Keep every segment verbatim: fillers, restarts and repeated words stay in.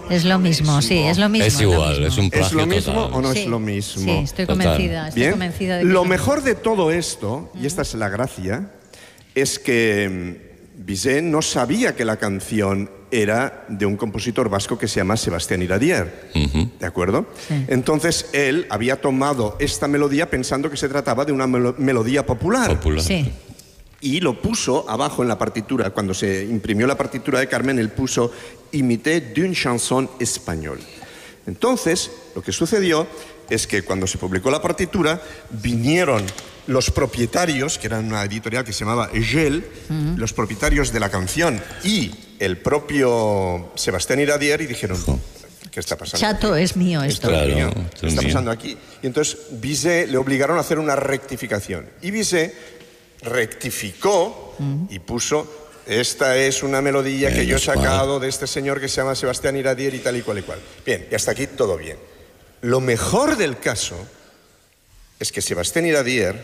Es lo mismo, sí, es lo mismo. Es igual, lo es un plagio ¿Es lo mismo total. o no sí, es lo mismo? Sí, estoy convencida, estoy Bien. convencida de que Lo es mejor de todo esto, y esta es la gracia, es que Bizet no sabía que la canción era de un compositor vasco que se llama Sebastián Iradier, Uh-huh. ¿de acuerdo? Sí. Entonces él había tomado esta melodía pensando que se trataba de una melo- melodía popular. Popular. Sí. Y lo puso abajo en la partitura. Cuando se imprimió la partitura de Carmen, él puso «Imité d'une chanson espagnole». Entonces, lo que sucedió es que cuando se publicó la partitura, vinieron los propietarios, que eran una editorial que se llamaba Egel, uh-huh. los propietarios de la canción y el propio Sebastián Iradier, y dijeron... ¿Qué está pasando? Chato, aquí? es mío esto. Claro, mío. es ¿Qué está mío. pasando aquí? Y entonces Bizet le obligaron a hacer una rectificación. Y Bizet rectificó mm. y puso, esta es una melodía Bien, que yo he sacado de este señor que se llama Sebastián Iradier y tal y cual y cual. Bien, y hasta aquí todo bien. Lo mejor del caso es que Sebastián Iradier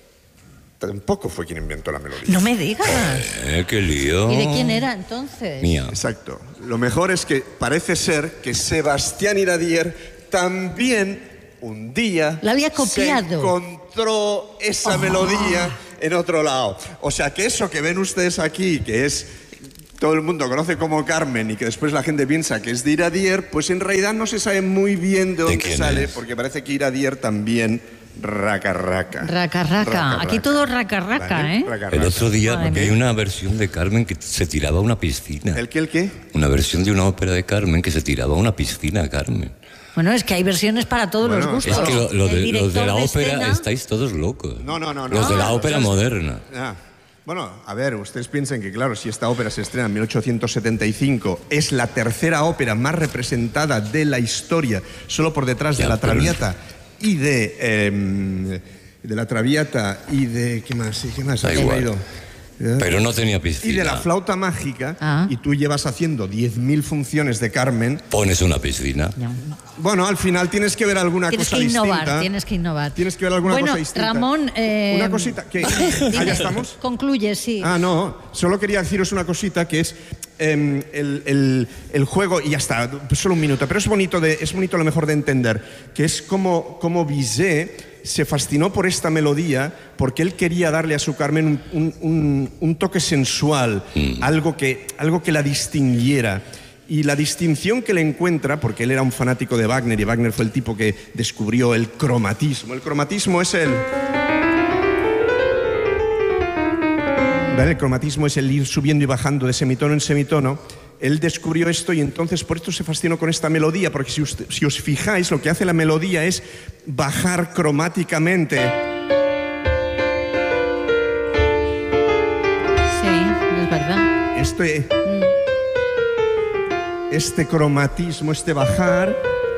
tampoco fue quien inventó la melodía. No me digas. Eh, qué lío. ¿Y de quién era entonces? Mía. Exacto. Lo mejor es que parece ser que Sebastián Iradier también un día la había copiado. se encontró esa oh. melodía en otro lado. O sea que eso que ven ustedes aquí, que es todo el mundo conoce como Carmen y que después la gente piensa que es de Iradier, pues en realidad no se sabe muy bien de dónde ¿De sale, es? Porque parece que Iradier también raca raca. Raca raca. Aquí todo raca raca, ¿vale? ¿eh? Raca, raca. El otro día Madre hay mía. una versión de Carmen que se tiraba a una piscina. ¿El qué, el qué? Una versión de una ópera de Carmen que se tiraba a una piscina, Carmen. Bueno, es que hay versiones para todos Bueno, los gustos. Es que lo, lo de, los de la de ópera escena... estáis todos locos. No, no, no. Los no. de la Ah, ópera entonces, moderna. Ah, bueno, a ver, ustedes piensen que, claro, si esta ópera se estrena en mil ochocientos setenta y cinco, es la tercera ópera más representada de la historia, solo por detrás Ya, de La pero- Traviata y de... eh, de La Traviata y de... ¿Qué más? ¿Qué más? Da Se me ha igual. ido. Pero no tenía piscina. Y de La Flauta Mágica, Ah. y tú llevas haciendo diez mil funciones de Carmen. Pones una piscina. Ya. Bueno, al final tienes que ver alguna Tienes cosa que innovar, distinta. tienes que innovar. Tienes que ver alguna bueno, cosa distinta. Ramón... Eh... Una cosita, ¿qué? ¿Ah, ya estamos? Concluye, sí. Ah, no, solo quería deciros una cosita que es eh, el, el, el juego, y ya está, solo un minuto, pero es bonito, de, es bonito a lo mejor de entender, que es como, como Bizet se fascinó por esta melodía porque él quería darle a su Carmen un, un, un toque sensual, mm. algo, que, algo que la distinguiera. Y la distinción que le encuentra, porque él era un fanático de Wagner, y Wagner fue el tipo que descubrió el cromatismo. El cromatismo es el... ¿Vale? El cromatismo es el ir subiendo y bajando de semitono en semitono. Él descubrió esto y entonces por esto se fascinó con esta melodía, porque si, usted, si os fijáis, lo que hace la melodía es bajar cromáticamente. Sí, es verdad. Este, este cromatismo, este bajar,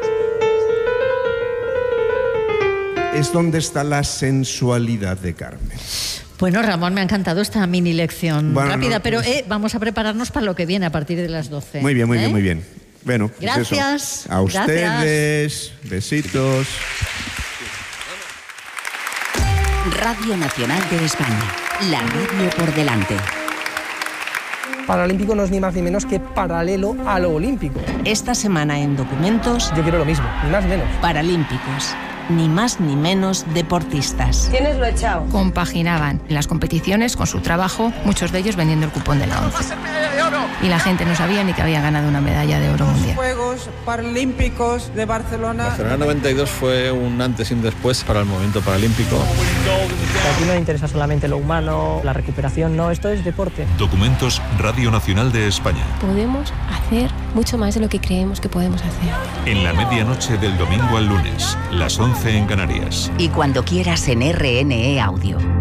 es donde está la sensualidad de Carmen. Bueno, Ramón, me ha encantado esta mini lección Bueno, rápida, no, pero pues- eh, vamos a prepararnos para lo que viene a partir de las doce. Muy bien, muy ¿eh? bien, muy bien. Bueno, pues Gracias. eso. A ustedes, Gracias. besitos. Radio Nacional de España, la radio por delante. Paralímpico no es ni más ni menos que paralelo a lo olímpico. Esta semana en Documentos, Yo quiero lo mismo, ni más ni menos. Paralímpicos, ni más ni menos deportistas. ¿Quiénes lo ha echado? Compaginaban las competiciones con su trabajo, muchos de ellos vendiendo el cupón de la once. Y la gente no sabía ni que habían ganado una medalla de oro mundial. Juegos Paralímpicos de Barcelona. Barcelona noventa y dos fue un antes y un después para el movimiento paralímpico. Aquí no me interesa solamente lo humano, la recuperación, no, esto es deporte. Documentos Radio Nacional de España. Podemos hacer mucho más de lo que creemos que podemos hacer. En la medianoche del domingo al lunes, las once en Canarias. Y cuando quieras en R N E Audio.